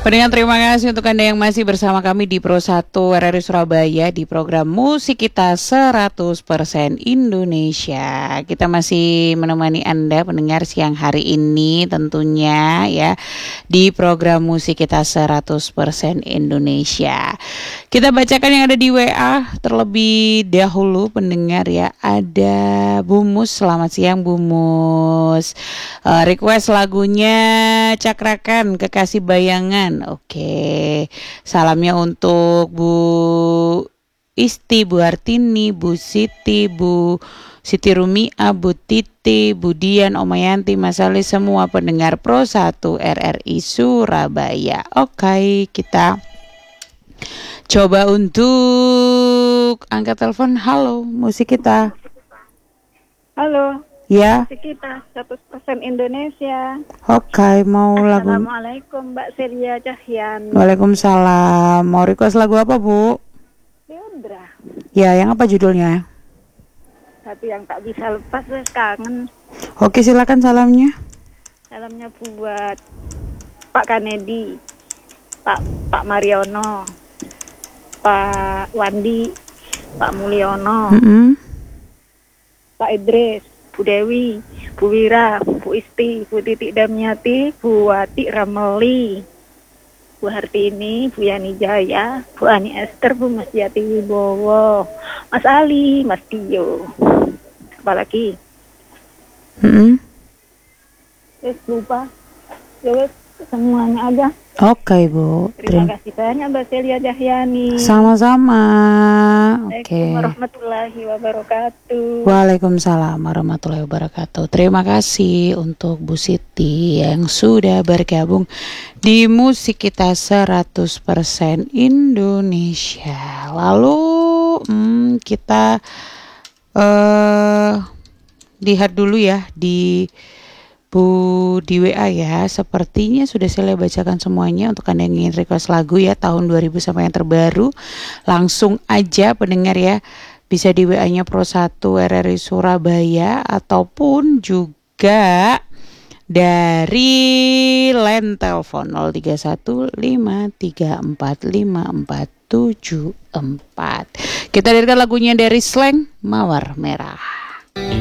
Pendengar, terima kasih untuk Anda yang masih bersama kami di Pro 1 RRI Surabaya di program Musik Kita 100% Indonesia. Kita masih menemani Anda pendengar siang hari ini tentunya ya di program Musik Kita 100% Indonesia. Kita bacakan yang ada di WA terlebih dahulu pendengar ya. Ada Bu Mus, selamat siang Bu Mus. Request lagunya Cakrakan Kekasih Bayangan. Oke, salamnya untuk Bu Isti, Bu Artini, Bu Siti, Bu Siti Rumia, Bu Titi, Bu Dian, Omayanti, Mas Ali, semua pendengar Pro 1 RRI Surabaya. Oke, kita coba untuk angkat telepon. Halo, musik kita. Halo. Ya. Musik kita 100% Indonesia. Oke, mau lagu. Assalamualaikum Mbak Celia Cahyani. Waalaikumsalam. Mau request lagu apa, Bu? Leondra. Ya, yang apa judulnya? Satu yang tak bisa lepas, saya kangen. Oke, silakan salamnya. Salamnya buat Pak Kanedi, Pak Mariono, Pak Wandi, Pak Mulyono, Pak Idris, Bu Dewi, Bu Wira, Bu Isti, Bu Titik Damyati, Bu Wati Rameli, Bu Hartini, Bu Yani Jaya, Bu Ani Esther, Bu Mas Yati Wibowo, Mas Ali, Mas Tio. Apalagi? Lupa. Ya wes, semuanya aja. Oke, Bu. Terima kasih banyak Mbak Celia Cahyani. Sama-sama. Oke. Assalamualaikum warahmatullahi wabarakatuh. Waalaikumsalam warahmatullahi wabarakatuh. Terima kasih untuk Bu Siti yang sudah bergabung di Musik Kita 100% Indonesia. Lalu kita lihat dulu ya di WA ya. Sepertinya sudah saya bacakan semuanya. Untuk Anda yang ingin request lagu ya tahun 2000 sampai yang terbaru, langsung aja pendengar ya, bisa di WA-nya Pro 1 RRI Surabaya ataupun juga dari line telepon 0315345474. Kita dengarkan lagunya dari Slang, Mawar Merah.